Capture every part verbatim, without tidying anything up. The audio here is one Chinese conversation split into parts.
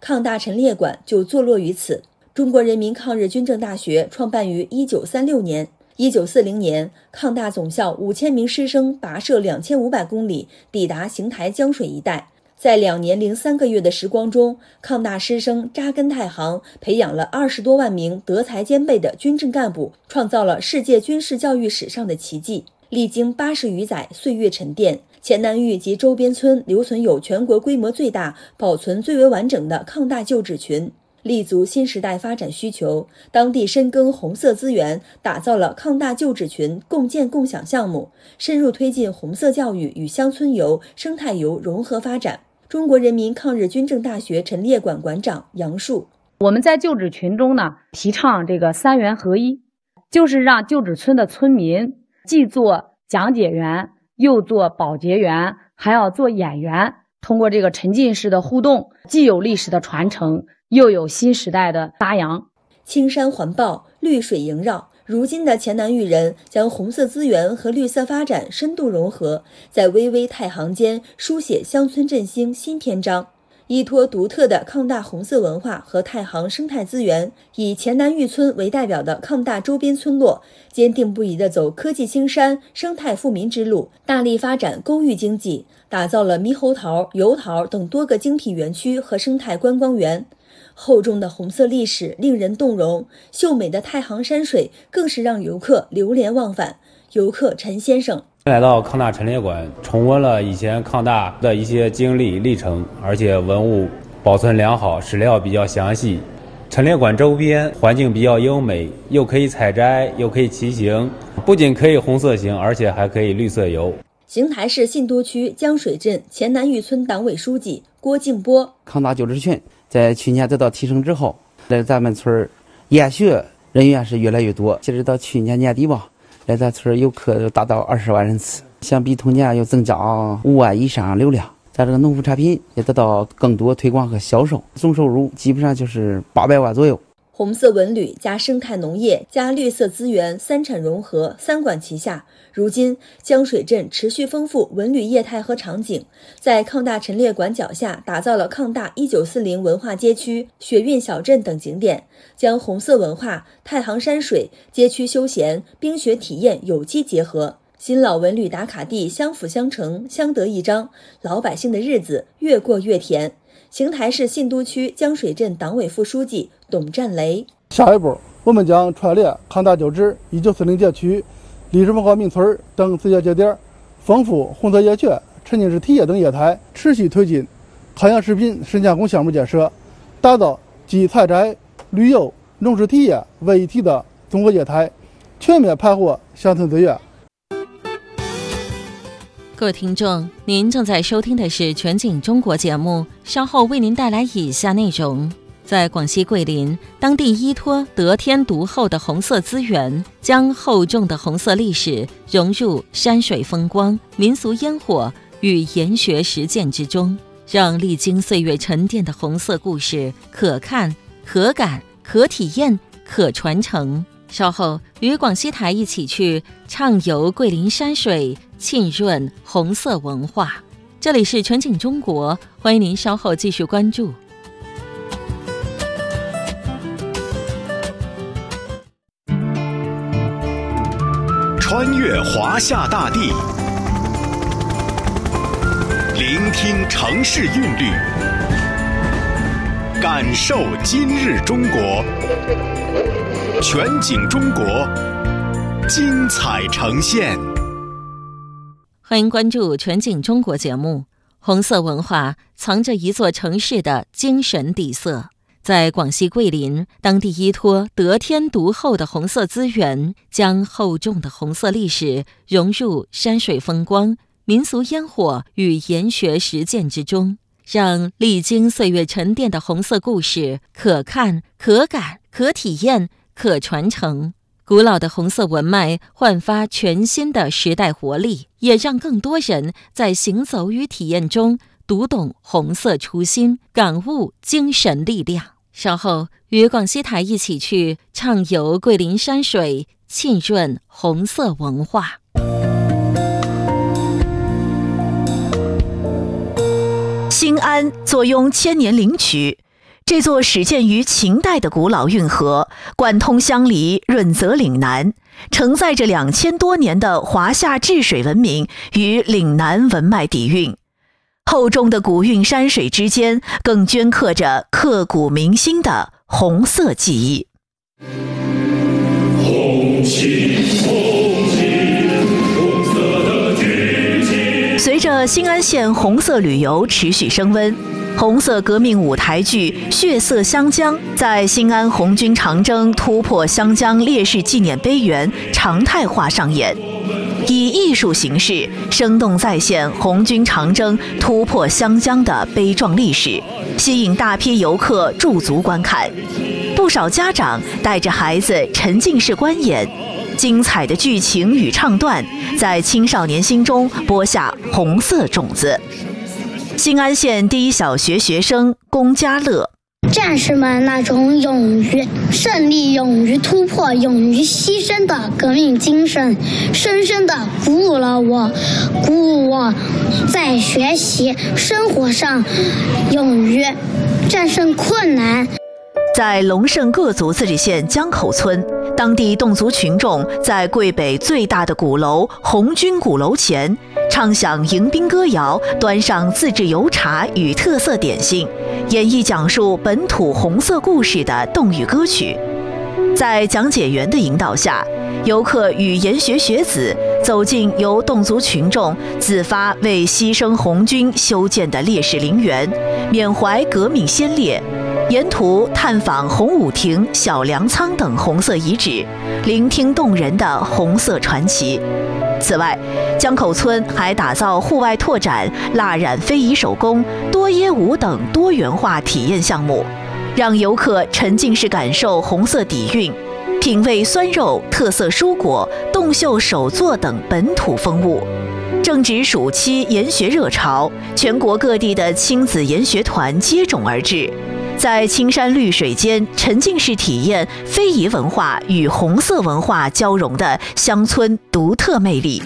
抗大陈列馆就坐落于此。中国人民抗日军政大学创办于一九三六年，一九四零年，抗大总校五千名师生跋涉两千五百公里，抵达邢台江水一带。在两年零三个月的时光中，抗大师生扎根太行，培养了二十多万名德才兼备的军政干部，创造了世界军事教育史上的奇迹。历经八十余载岁月沉淀，钱南峪及周边村留存有全国规模最大、保存最为完整的抗大旧址群。立足新时代发展需求，当地深耕红色资源，打造了抗大旧址群共建共享项目，深入推进红色教育与乡村游、生态游融合发展。中国人民抗日军政大学陈列馆馆长杨树： 我们在旧址群中呢，提倡这个三元合一，就是让旧址村的村民既做讲解员，又做保洁员，还要做演员。通过这个沉浸式的互动，既有历史的传承，又有新时代的发扬。 青山环抱，绿水萦绕。如今的钱南峪人将红色资源和绿色发展深度融合，在巍巍太行间书写乡村振兴新篇章。依托独特的抗大红色文化和太行生态资源，以钱南峪村为代表的抗大周边村落，坚定不移地走科技兴山、生态富民之路，大力发展公寓经济，打造了猕猴桃、油桃等多个精品园区和生态观光园。厚重的红色历史令人动容，秀美的太行山水更是让游客流连忘返。游客陈先生来到抗大陈列馆，重温了以前抗大的一些经历历程，而且文物保存良好，史料比较详细。陈列馆周边环境比较优美，又可以采摘，又可以骑行，不仅可以红色行，而且还可以绿色游。 邢台市信都区江水镇钱南峪村党委书记郭敬波： 抗大旧址群在去年得到提升之后，在咱们村研学人员是越来越多，截止到去年年底吧，来咱村游客达到二十万人次，相比同年又增加五万以上流量。咱这个农副产品也得到更多推广和销售，总收入基本上就是八百万左右。 红色文旅加生态农业加绿色资源三产融合，三管齐下。如今江水镇持续丰富文旅业态和场景，在抗大陈列馆脚下打造了抗大一九四零文化街区、雪韵小镇等景点，将红色文化、太行山水、街区休闲、冰雪体验有机结合，新老文旅打卡地相辅相成，相得益彰，老百姓的日子越过越甜。邢台市信都区江水镇党委副书记董占雷： 下一步，我们将串联抗大旧址、一九四零街区、历史文化名村等自驾节点，丰富红色夜学、沉浸式体验等业态，持续推进太阳食品深加工项目建设，打造集采摘、旅游、农事体验为一体的综合业态，全面盘活乡村资源。 各位听众，您正在收听的是全景中国节目，稍后为您带来以下内容。在广西桂林，当地依托得天独厚的红色资源，将厚重的红色历史融入山水风光、民俗烟火与研学实践之中，让历经岁月沉淀的红色故事可看、可感、可体验、可传承。稍后与广西台一起去畅游桂林山水，浸润红色文化。这里是全景中国，欢迎您稍后继续关注。 穿越华夏大地，聆听城市韵律，感受今日中国。全景中国，精彩呈现。 欢迎关注全景中国节目。红色文化藏着一座城市的精神底色。在广西桂林，当地依托得天独厚的红色资源，将厚重的红色历史融入山水风光、民俗烟火与研学实践之中，让历经岁月沉淀的红色故事可看、可感、可体验、可传承。古老的红色文脉焕发全新的时代活力，也让更多人在行走与体验中读懂红色初心，感悟精神力量。稍后与广西台一起去畅游桂林山水，浸润红色文化。 兴安坐拥千年灵曲， 这座始建于秦代的古老运河，贯通乡里润泽岭南，承载着两千多年的华夏治水文明与岭南文脉底蕴。厚重的古韵山水之间，更镌刻着刻骨铭心的红色记忆。 红旗，红旗，红色的军旗。 随着新安县红色旅游持续升温，红色革命舞台剧《血色湘江》在新安红军长征突破湘江烈士纪念碑园常态化上演，以艺术形式生动再现红军长征突破湘江的悲壮历史，吸引大批游客驻足观看。不少家长带着孩子沉浸式观演，精彩的剧情与唱段在青少年心中播下红色种子。新安县第一小学学生龚家乐， 战士们那种勇于胜利、勇于突破、勇于牺牲的革命精神，深深地鼓舞了我，鼓舞我在学习、生活上勇于战胜困难。 在龙胜各族自治县江口村，当地侗族群众在桂北最大的鼓楼红军鼓楼前，唱响迎宾歌谣，端上自制油茶与特色点心，演绎讲述本土红色故事的侗语歌曲。在讲解员的引导下，游客与研学学子走进由侗族群众自发为牺牲红军修建的烈士陵园，缅怀革命先烈，沿途探访红舞亭、小粮仓等红色遗址，聆听动人的红色传奇。此外，江口村还打造户外拓展、蜡染非遗手工、多耶舞等多元化体验项目，让游客沉浸式感受红色底蕴，品味酸肉、特色蔬果、侗绣手作等本土风物。正值暑期研学热潮，全国各地的亲子研学团接踵而至，在青山绿水间沉浸式体验非遗文化与红色文化交融的乡村独特魅力。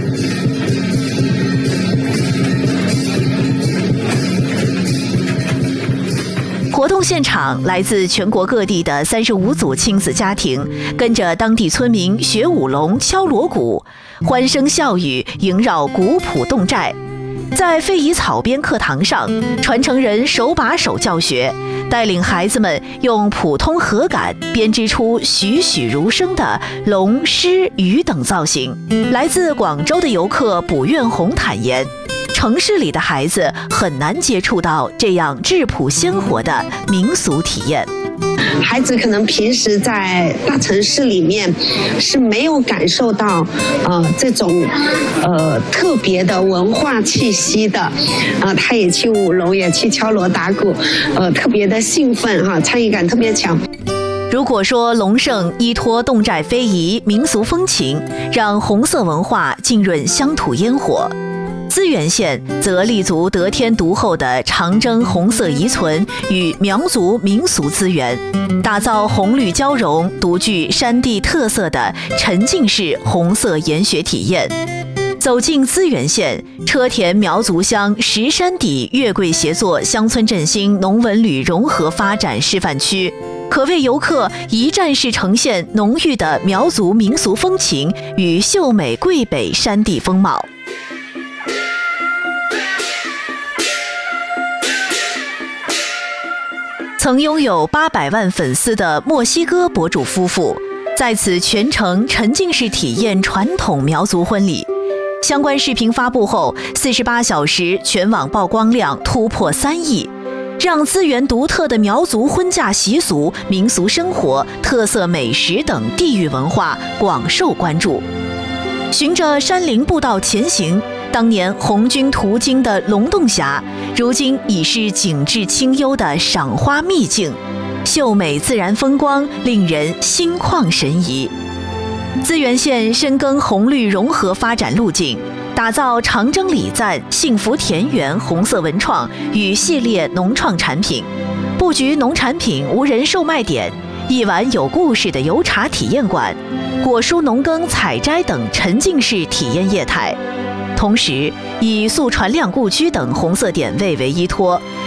活动现场，来自全国各地的三十五组亲子家庭，跟着当地村民学舞龙、敲锣鼓，欢声笑语萦绕古朴侗寨。在非遗草编课堂上，传承人手把手教学，带领孩子们用普通禾杆编织出栩栩如生的龙、狮、鱼等造型。来自广州的游客卜愿红坦言，城市里的孩子很难接触到这样质朴鲜活的民俗体验。 孩子可能平时在大城市里面是没有感受到呃这种呃特别的文化气息的，啊、呃，他也去舞龙，也去敲锣打鼓，呃，特别的兴奋哈、啊，参与感特别强。 如果说龙胜依托侗寨非遗民俗风情，让红色文化浸润乡土烟火，资源县则立足得天独厚的长征红色遗存与苗族民俗资源，打造红绿交融、独具山地特色的沉浸式红色研学体验。走进资源县车田苗族乡石山底月桂协作乡村振兴农文旅融合发展示范区，可为游客一站式呈现浓郁的苗族民俗风情与秀美桂北山地风貌。曾拥有八百万粉丝的墨西哥博主夫妇，在此全程沉浸式体验传统苗族婚礼。相关视频发布后，四十八小时全网曝光量突破三亿，让资源独特的苗族婚嫁习俗、民俗生活、特色美食等地域文化广受关注。循着山林步道前行，当年红军途经的龙洞峡，如今已是景致清幽的赏花秘境，秀美自然风光令人心旷神怡。资源县深耕红绿融合发展路径，打造长征礼赞、幸福田园红色文创与系列农创产品，布局农产品无人售卖点、一碗有故事的油茶体验馆、果蔬农耕采摘等沉浸式体验业态。同时，以素传亮故居等红色点位为依托，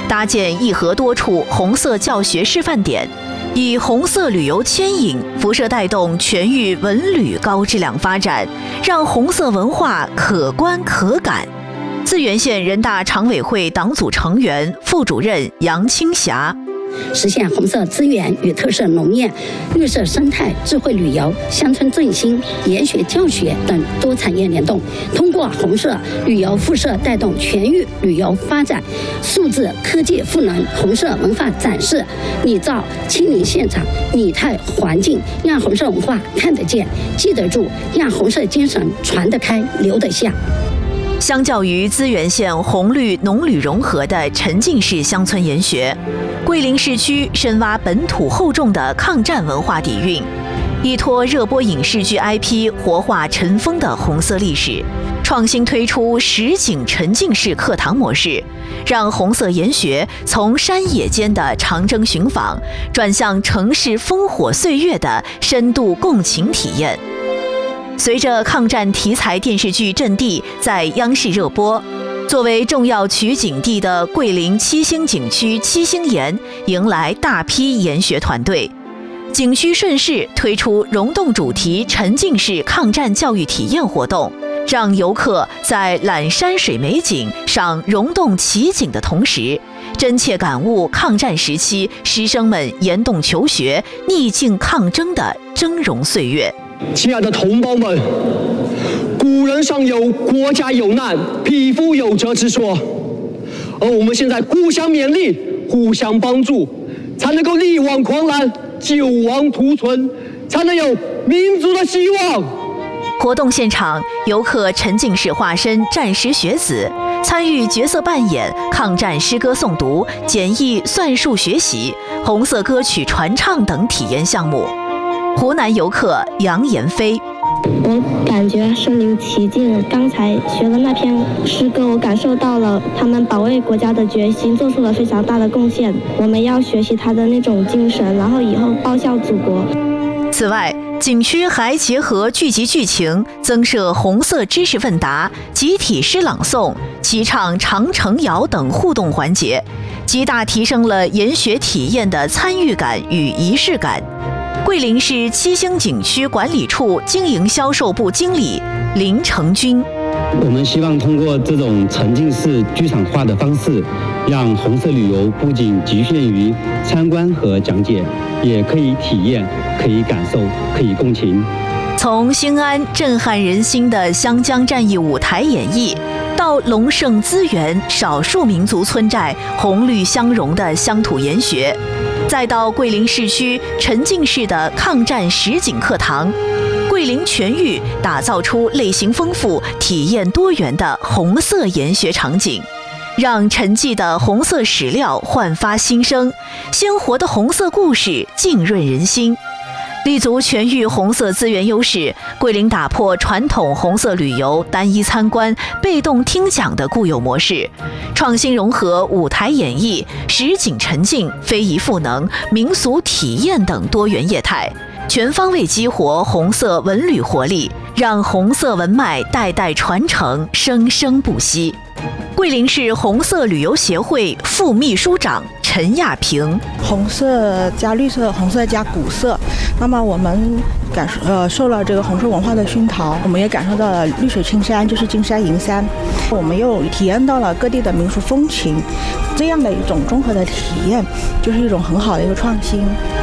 搭建一河多处红色教学示范点，以红色旅游牵引，辐射带动全域文旅高质量发展，让红色文化可观可感。淄源县人大常委会党组成员、副主任杨青霞。 实现红色资源与特色农业、绿色生态、智慧旅游、乡村振兴、研学教学等多产业联动，通过红色旅游辐射带动全域旅游发展，数字科技赋能红色文化展示，拟造亲临现场拟态环境，让红色文化看得见、记得住，让红色精神传得开、留得下。 相较于淄源县红绿农旅融合的沉浸式乡村研学，桂林市区深挖本土厚重的抗战文化底蕴，依托热播影视剧 I P 活化尘封的红色历史，创新推出实景沉浸式课堂模式，让红色研学从山野间的长征寻访，转向城市烽火岁月的深度共情体验。随着抗战题材电视剧阵地在央视热播，作为重要取景地的桂林七星景区七星岩迎来大批研学团队。景区顺势推出溶洞主题沉浸式抗战教育体验活动，让游客在览山水美景、赏溶洞奇景的同时，真切感悟抗战时期师生们严洞求学、逆境抗争的峥嵘岁月。 亲爱的同胞们，古人尚有国家有难，匹夫有责之说，而我们现在互相勉励，互相帮助，才能够力挽狂澜，救亡图存，才能有民族的希望。 活动现场，游客沉浸式化身战时学子，参与角色扮演、抗战诗歌诵读、简易算术学习、红色歌曲传唱等体验项目。湖南游客杨延飞， 我感觉身临其境。刚才学了那篇诗歌，我感受到了他们保卫国家的决心，做出了非常大的贡献。我们要学习他的那种精神，然后以后报效祖国。 此外，景区还结合剧集剧情，增设红色知识问答、集体诗朗诵、齐唱长城谣等互动环节，极大提升了研学体验的参与感与仪式感。桂林市七星景区管理处经营销售部经理林成军， 我们希望通过这种沉浸式剧场化的方式，让红色旅游不仅局限于参观和讲解，也可以体验、可以感受、可以共情。 从兴安震撼人心的湘江战役舞台演绎，到龙胜资源少数民族村寨红绿相融的乡土研学，再到桂林市区沉浸式的抗战实景课堂，桂林全域打造出类型丰富、体验多元的红色研学场景，让沉寂的红色史料焕发新生，鲜活的红色故事浸润人心。立足全域红色资源优势，桂林打破传统红色旅游单一参观、被动听讲的固有模式，创新融合舞台演绎、实景沉浸、非遗赋能、民俗体验等多元业态，全方位激活红色文旅活力，让红色文脉代代传承，生生不息。桂林市红色旅游协会副秘书长陈亚平， 红色加绿色，红色加古色，那么我们感受呃受了这个红色文化的熏陶，我们也感受到了绿水青山就是金山银山，我们又体验到了各地的民俗风情，这样的一种综合的体验，就是一种很好的一个创新。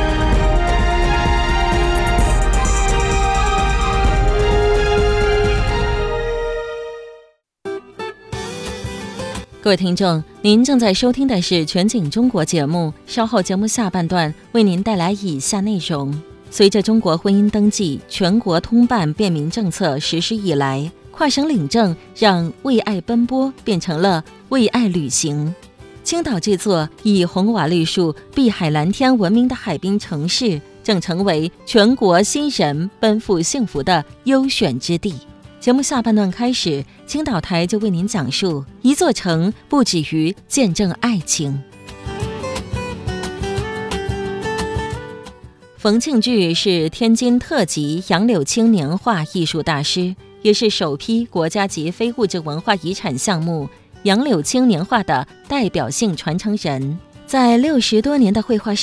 各位听众，您正在收听的是全景中国节目，稍后节目下半段为您带来以下内容。随着中国婚姻登记全国通办便民政策实施以来，跨省领证让为爱奔波变成了为爱旅行。青岛这座以红瓦绿树、碧海蓝天闻名的海滨城市，正成为全国新人奔赴幸福的优选之地。节目下半段开始，青岛台就为您讲述一座城不止于见证爱情。冯庆聚是天津特级杨柳青年画艺术大师，也是首批国家级非物质文化遗产项目杨柳青年画的代表性传承人。在六十多年的绘画